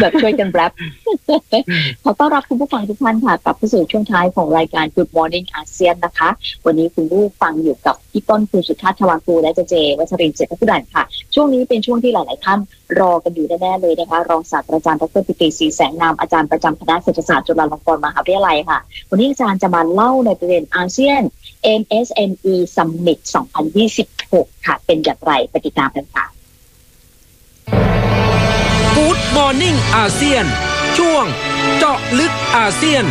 แบบช่วยกันแรป ขอต้อนรับคุณผู้ฟังทุกท่านค่ะกลับเข้าสู่ช่วงท้ายของรายการ Good Morning อาเซียนนะคะวันนี้คุณผู้ฟังอยู่กับพี่ต้นคุณสุชาติ ชวากูและเจวัชรินทร์ เศรษฐพุดันค่ะช่วงนี้เป็นช่วงที่หลายๆท่านรอกันอยู่แน่ๆเลยนะคะรองศาสตราจารย์ดร.ปิติ ศรีแสงนามอาจารย์ประจำคณะเศรษฐศาสตร์จุฬาลงกรณ์มหาวิทยาลัยค่ะวันนี้อาจารย์จะมาเล่าในประเด็นอาเซียน MSME Summit 2026 ค่ะเป็นอย่างไรไปติดตามกันค่ะ Good Morning อาเซียนช่วงเจาะลึกอาเซียน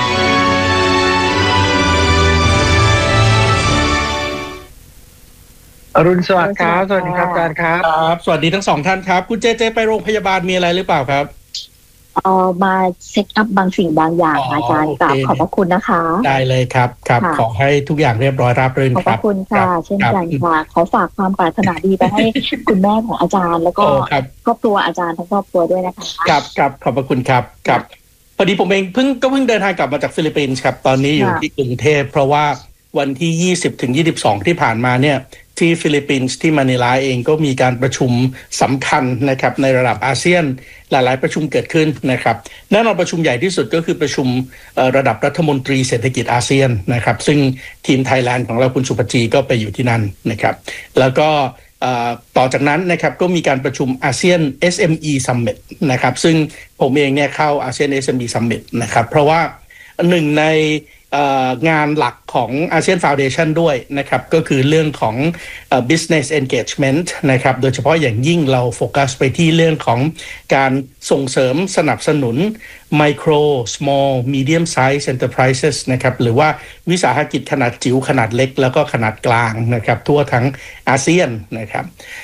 อรุณสวัสดิ์ครับสวัสดีครับอาจารย์ครับสวัสดีทั้งสองท่านครับคุณเจไปโรงพยาบาลมีอะไรหรือเปล่าครับมาเช็คอัพบางสิ่งบางอย่างอาจารย์กราบขอบพระคุณนะคะได้เลยครับขอให้ทุกอย่างเรียบร้อยราบรื่นครับขอบคุณค่ะเช่นกันค่ะขอฝากความปรารถนาดีไปให้คุณแม่ของอาจารย์แล้วก็ครอบครัวอาจารย์ทั้งครอบครัวด้วยนะคะครับขอบพระคุณครับพอดีผมเองเพิ่งเดินทางกลับมาจากฟิลิปปินส์ครับตอนนี้อยู่ที่กรุงเทพเพราะว่าวันที่20 ถึง 22ที่ผ่านมาเนี่ยที่ฟิลิปปินส์ที่มะนิลาเองก็มีการประชุมสำคัญนะครับในระดับอาเซียนหลายๆประชุมเกิดขึ้นนะครับแน่นอนประชุมใหญ่ที่สุดก็คือประชุมระดับรัฐมนตรีเศรษฐกิจอาเซียนนะครับซึ่งทีมไทยแลนด์ของเราคุณสุภจีก็ไปอยู่ที่นั่นนะครับแล้วก็ต่อจากนั้นนะครับก็มีการประชุมอาเซียน SME Summit นะครับซึ่งผมเองเนี่ยเข้าอาเซียน SME Summit นะครับเพราะว่าหนึ่งในงานหลักของอาเซียน Foundation ด้วยนะครับก็คือเรื่องของbusiness engagement นะครับโดยเฉพาะอย่างยิ่งเราโฟกัสไปที่เรื่องของการส่งเสริมสนับสนุน micro small medium size enterprises นะครับหรือว่าวิสาหกิจขนาดจิ๋วขนาดเล็กแล้วก็ขนาดกลางนะครับทั่วทั้งอาเซียนนะครับ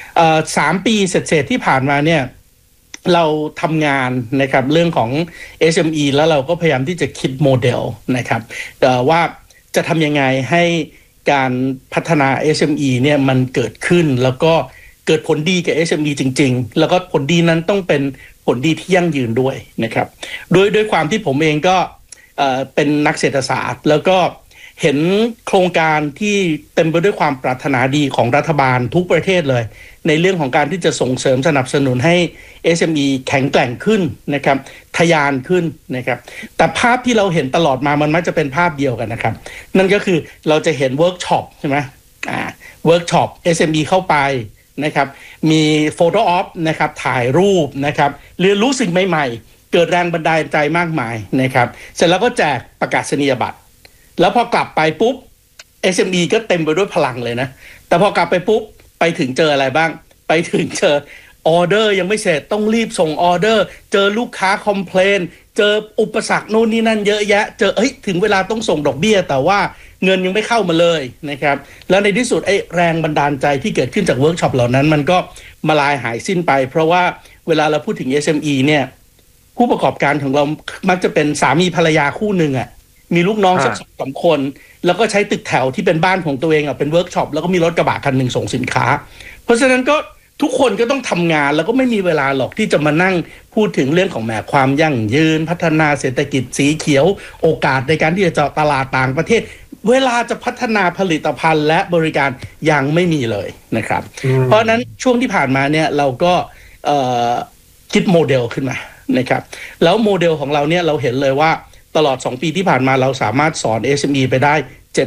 3 ปีเศษๆที่ผ่านมาเนี่ยเราทำงานนะครับเรื่องของ SME แล้วเราก็พยายามที่จะคิดโมเดลนะครับว่าจะทำยังไงให้การพัฒนา SME เนี่ยมันเกิดขึ้นแล้วก็เกิดผลดีกับ SME จริงๆแล้วก็ผลดีนั้นต้องเป็นผลดีที่ยั่งยืนด้วยนะครับด้วยความที่ผมเองก็เป็นนักเศรษฐศาสตร์แล้วก็เห็นโครงการที่เต็มไปด้วยความปรารถนาดีของรัฐบาลทุกประเทศเลยในเรื่องของการที่จะส่งเสริมสนับสนุนให้ SME แข็งแกร่งขึ้นนะครับทะยานขึ้นนะครับแต่ภาพที่เราเห็นตลอดมามันมักจะเป็นภาพเดียวกันนะครับนั่นก็คือเราจะเห็นเวิร์กช็อปใช่ไหมเวิร์กช็อป SME เข้าไปนะครับมีโฟโต้ออฟนะครับถ่ายรูปนะครับเรียนรู้สิ่งใหม่ๆเกิดแรงบันดาลใจมากมายนะครับเสร็จแล้วก็แจกประกาศนียบัตรแล้วพอกลับไปปุ๊บ SME ก็เต็มไปด้วยพลังเลยนะแต่พอกลับไปปุ๊บไปถึงเจออะไรบ้างไปถึงเจอออเดอร์ยังไม่เสร็จต้องรีบส่งออเดอร์เจอลูกค้าคอมเพลนเจออุปสรรคโน่นนี่นั่นเยอะแยะเจอถึงเวลาต้องส่งดอกเบี้ยแต่ว่าเงินยังไม่เข้ามาเลยนะครับแล้วในที่สุดแรงบันดาลใจที่เกิดขึ้นจากเวิร์กช็อปเหล่านั้นมันก็มาลายหายสิ้นไปเพราะว่าเวลาเราพูดถึง SME เนี่ยผู้ประกอบการของเรามักจะเป็นสามีภรรยาคู่หนึ่งมีลูกน้องสัก2 คนแล้วก็ใช้ตึกแถวที่เป็นบ้านของตัวเองเป็นเวิร์กช็อปแล้วก็มีรถกระบะคันหนึ่งส่งสินค้าเพราะฉะนั้นก็ทุกคนก็ต้องทำงานแล้วก็ไม่มีเวลาหรอกที่จะมานั่งพูดถึงเรื่องของความยั่งยืนพัฒนาเศรษฐกิจสีเขียวโอกาสในการที่จะเจาะตลาดต่างประเทศเวลาจะพัฒนาผลิตภัณฑ์และบริการยังไม่มีเลยนะครับเพราะนั้นช่วงที่ผ่านมาเนี่ยเราก็คิดโมเดลขึ้นมานะครับแล้วโมเดลของเราเนี่ยเราเห็นเลยว่าตลอด2 ปีที่ผ่านมาเราสามารถสอน SME ไปได้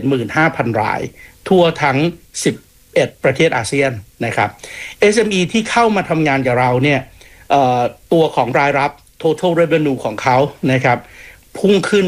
75,000 รายทั่วทั้ง11ประเทศอาเซียนนะครับ SME ที่เข้ามาทำงานกับเราเนี่ยตัวของรายรับ total revenue ของเขานะครับพุ่งขึ้น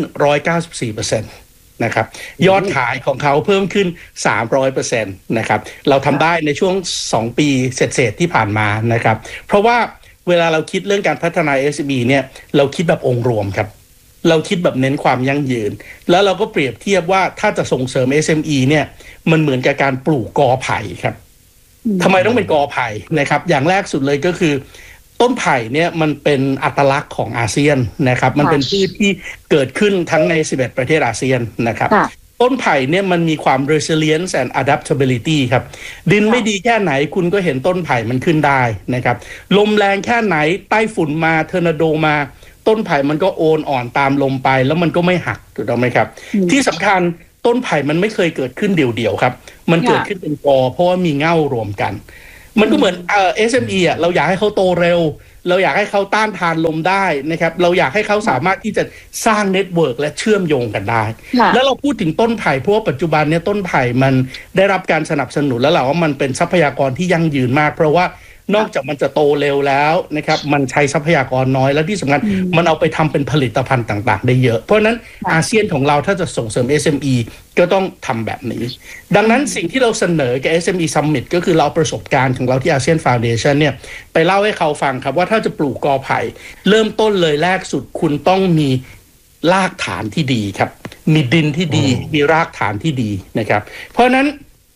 194% นะครับยอดขายของเขาเพิ่มขึ้น 300% นะครับเราทำได้ในช่วง2 ปีเศษๆที่ผ่านมานะครับเพราะว่าเวลาเราคิดเรื่องการพัฒนา SME เนี่ยเราคิดแบบองค์รวมครับเราคิดแบบเน้นความยั่งยืนแล้วเราก็เปรียบเทียบว่าถ้าจะส่งเสริม SME เนี่ยมันเหมือนกับการปลูกกอไผ่ครับทำไมต้องเป็นกอไผ่นะครับอย่างแรกสุดเลยก็คือต้นไผ่เนี่ยมันเป็นอัตลักษณ์ของอาเซียนนะครับมันเป็นพืชที่เกิดขึ้นทั้งใน11ประเทศอาเซียนนะครับต้นไผ่เนี่ยมันมีความ resilience and adaptability ครับดินไม่ดีแค่ไหนคุณก็เห็นต้นไผ่มันขึ้นได้นะครับลมแรงแค่ไหนใต้ฝุ่นมาเทอร์นาโดมาต้นไผ่มันก็โอนอ่อนตามลมไปแล้วมันก็ไม่หักถูกต้องไหมครับที่สำคัญต้นไผ่มันไม่เคยเกิดขึ้นเดี่ยวๆครับมันเกิดขึ้นเป็นกอเพราะว่ามีเง่ารวมกันมันก็เหมือนSME อ่ะเราอยากให้เขาโตเร็วเราอยากให้เขาต้านทานลมได้นะครับเราอยากให้เขาสามารถที่จะสร้างเน็ตเวิร์กและเชื่อมโยงกันได้แล้วเราพูดถึงต้นไผ่เพราะว่าปัจจุบันเนี่ยต้นไผ่มันได้รับการสนับสนุนแล้วแหละว่ามันเป็นทรัพยากรที่ยั่งยืนมากเพราะว่านอกจากมันจะโตเร็วแล้วนะครับมันใช้ทรัพยากรน้อยและที่สำคัญมันเอาไปทำเป็นผลิตภัณฑ์ต่างๆได้เยอะเพราะฉะนั้นอาเซียนของเราถ้าจะส่งเสริม SME ก็ต้องทำแบบนี้ดังนั้นสิ่งที่เราเสนอกับ SME Summit ก็คือเราประสบการณ์ของเราที่อาเซียน Foundation เนี่ยไปเล่าให้เขาฟังครับว่าถ้าจะปลูกกอไผ่เริ่มต้นเลยแรกสุดคุณต้องมีรากฐานที่ดีครับมีดินที่ดีมีรากฐานที่ดีนะครับเพราะฉะนั้น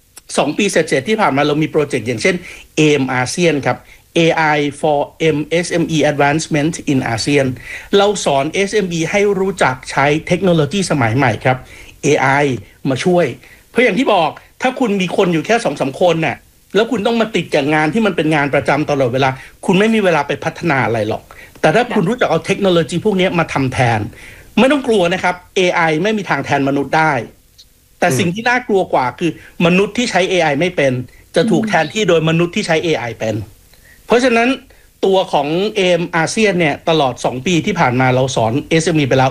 2 ปีเสร็จที่ผ่านมาเรามีโปรเจกต์อย่างเช่น AIM ASEAN ครับ AI for MSME Advancement in ASEAN เราสอน SME ให้รู้จักใช้เทคโนโลยีสมัยใหม่ครับ AI มาช่วยเพราะอย่างที่บอกถ้าคุณมีคนอยู่แค่ 2-3 คนน่ะแล้วคุณต้องมาติดกับงานที่มันเป็นงานประจำตลอดเวลาคุณไม่มีเวลาไปพัฒนาอะไรหรอกแต่ถ้าคุณรู้จักเอาเทคโนโลยีพวกนี้มาทำแทนไม่ต้องกลัวนะครับ AI ไม่มีทางแทนมนุษย์ได้แต่สิ่งที่น่ากลัวกว่าคือมนุษย์ที่ใช้ AI ไม่เป็นจะถูกแทนที่โดยมนุษย์ที่ใช้ AI เป็นเพราะฉะนั้นตัวของ AIM ASEAN เนี่ยตลอด2 ปีที่ผ่านมาเราสอน SME ไปแล้ว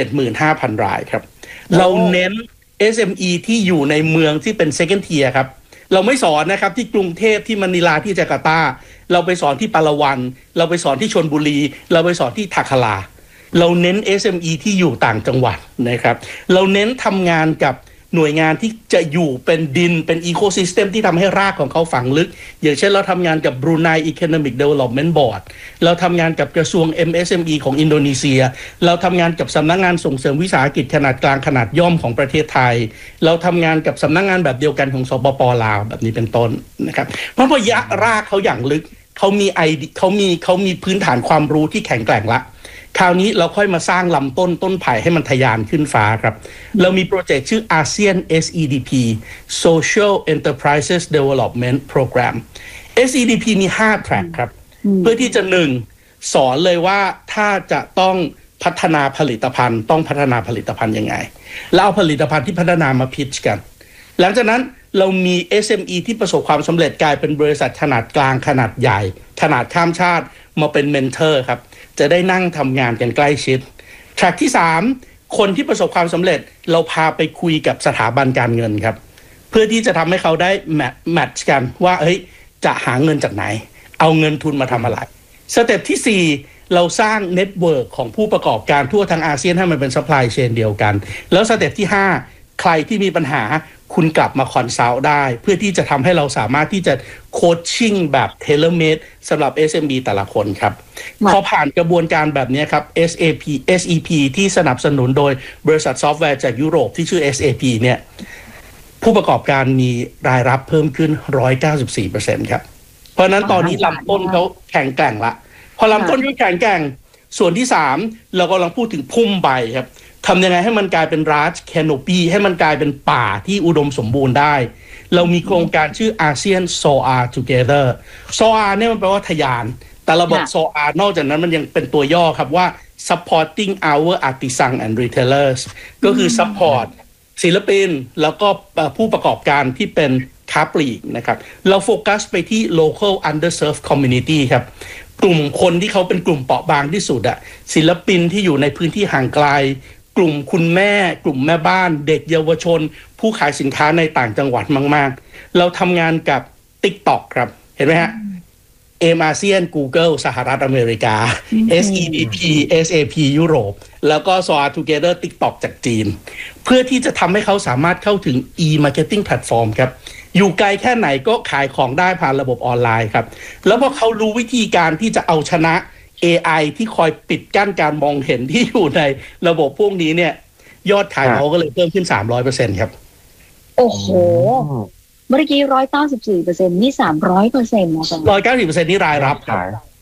75,000 รายครับเราเน้น SME ที่อยู่ในเมืองที่เป็น second tier ครับเราไม่สอนนะครับที่กรุงเทพที่มะนิลาที่จาการ์ตาเราไปสอนที่ปาลาวันเราไปสอนที่ชลบุรีเราไปสอนที่ทาคาราเราเน้น SME ที่อยู่ต่างจังหวัดนะครับเราเน้นทำงานกับหน่วยงานที่จะอยู่เป็นดินเป็นอีโคซิสเต็มที่ทำให้รากของเขาฝังลึกอย่างเช่นเราทำงานกับ Brunei Economic Development Board เราทำงานกับกระทรวง MSME ของอินโดนีเซียเราทำงานกับสำนักงานส่งเสริมวิสาหกิจขนาดกลางขนาดย่อมของประเทศไทยเราทำงานกับสำนักงานแบบเดียวกันของสปป.ลาวแบบนี้เป็นต้นนะครับเพราะยะรากเขาอย่างลึกเขามีพื้นฐานความรู้ที่แข็งแกร่งละคราวนี้เราค่อยมาสร้างลำต้นไผ่ให้มันทะยานขึ้นฟ้าครับเรามีโปรเจกต์ชื่อ ASEAN SEDP Social Enterprises Development Program SEDP มี5 แทร็กครับเพื่อที่จะ1สอนเลยว่าถ้าจะต้องพัฒนาผลิตภัณฑ์ต้องพัฒนาผลิตภัณฑ์ยังไงแล้วเอาผลิตภัณฑ์ที่พัฒนามาพิชกันหลังจากนั้นเรามี SME ที่ประสบความสำเร็จกลายเป็นบริษัทขนาดกลางขนาดใหญ่ขนาดข้ามชาติมาเป็นเมนเทอร์ครับจะได้นั่งทำงานกันใกล้ชิดแทร็กที่3คนที่ประสบความสำเร็จเราพาไปคุยกับสถาบันการเงินครับเพื่อที่จะทำให้เขาได้แมทช์กันว่าจะหาเงินจากไหนเอาเงินทุนมาทำอะไรสเต็ปที่4เราสร้างเน็ตเวิร์กของผู้ประกอบการทั่วทั้งอาเซียนให้มันเป็นซัพพลายเชนเดียวกันแล้วสเต็ปที่5ใครที่มีปัญหาคุณกลับมาคอนซัลท์ได้เพื่อที่จะทำให้เราสามารถที่จะโคชชิ่งแบบเทเลเมดสำหรับ SME แต่ละคนครับพอผ่านกระบวนการแบบนี้ครับ SEP ที่สนับสนุนโดยบริษัทซอฟต์แวร์จากยุโรปที่ชื่อ SAP เนี่ยผู้ประกอบการมีรายรับเพิ่มขึ้น 194% ครับเพราะนั้นตอนนี้ลำต้นเขาแข็งแกร่งละพอลำต้นเขาแข็งแกร่งส่วนที่3เรากำลังพูดถึงพุ่มใบครับทำยังไงให้มันกลายเป็นราชแคนโนปีให้มันกลายเป็นป่าที่อุดมสมบูรณ์ได้เรามีโครงการชื่อ ASEAN SOAR Together SOAR เนี่ยมันแปลว่าทะยานแต่เราบอก SOAR นอกจากนั้นมันยังเป็นตัวย่อครับว่า supporting our artisan and retailers ก็คือ support ศิลปินแล้วก็ผู้ประกอบการที่เป็นค้าปลีกนะครับเราโฟกัสไปที่ local underserved community ครับกลุ่มคนที่เขาเป็นกลุ่มเปราะบางที่สุดอะศิลปินที่อยู่ในพื้นที่ห่างไกลกลุ่มคุณแม่กลุ่มแม่บ้านเด็กเยาวชนผู้ขายสินค้าในต่างจังหวัดมากๆเราทำงานกับ TikTok ครับเห็นไหมฮะ AIM ASEAN Google สหรัฐอเมริกา SEDP SAP ยุโรปแล้วก็ SOAR Together TikTok จากจีนเพื่อที่จะทำให้เขาสามารถเข้าถึง e-marketing platform ครับอยู่ไกลแค่ไหนก็ขายของได้ผ่านระบบออนไลน์ครับแล้วพอเขารู้วิธีการที่จะเอาชนะ AI ที่คอยปิดกั้นการมองเห็นที่อยู่ในระบบพวกนี้เนี่ยยอดขายเขาก็เลยเพิ่มขึ้น 300% ครับโอ้โหเมื่อกี้ 194% นี่ 300% นะจ๊ะ 190% นี่รายรับครับ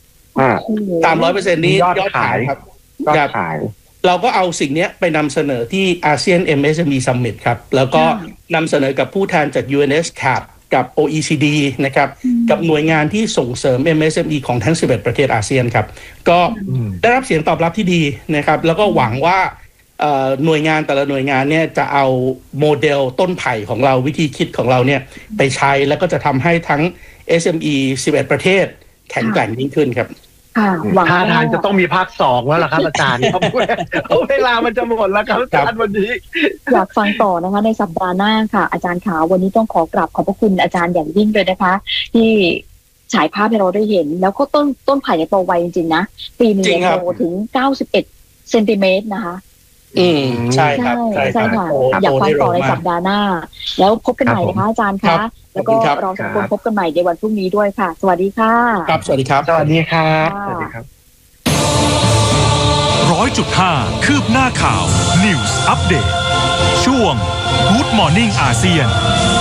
300% นี่ยอดขายครับเราก็เอาสิ่งนี้ไปนำเสนอที่ ASEAN MSME Summit ครับแล้วก็นำเสนอกับผู้แทนจาก UNESCAP กับ OECD นะครับกับหน่วยงานที่ส่งเสริม MSME ของทั้ง11ประเทศอาเซียนครับก็ได้รับเสียงตอบรับที่ดีนะครับแล้วก็หวังว่าหน่วยงานแต่ละหน่วยงานเนี่ยจะเอาโมเดลต้นไผ่ของเราวิธีคิดของเราเนี่ยไปใช้แล้วก็จะทำให้ทั้ง SME 11 ประเทศแข็งแกร่งยิ่งขึ้นครับท่าทางจะต้องมีภาค 2แล้วล่ะครับอาจารย์เพราะเวลามันจะหมดแล้วครับอาจารย์วันนี้อยากฟังต่อนะคะในสัปดาห์หน้าค่ะอาจารย์ขาวันนี้ต้องขอกราบขอบพระคุณอาจารย์อย่างยิ่งเลยนะคะที่ฉายภาพให้เราได้เห็นแล้วก็ต้นไผ่เนี่ยโตไวจริงๆนะปีนึงโตถึง91เซนติเมตรนะคะใช่ครับใช่ค่ะอยากฟังต่อในสัปดาห์หน้าแล้วพบกันใหม่นะคะอาจารย์คะแล้วก็เราสองคนพบกันใหม่ในวันพรุ่งนี้ด้วยค่ะสวัสดีค่ะครับสวัสดีครับสวัสดีครับสวัสดีครับ 100.5 คืบหน้าข่าว News Update ช่วง Good Morning อาเซียน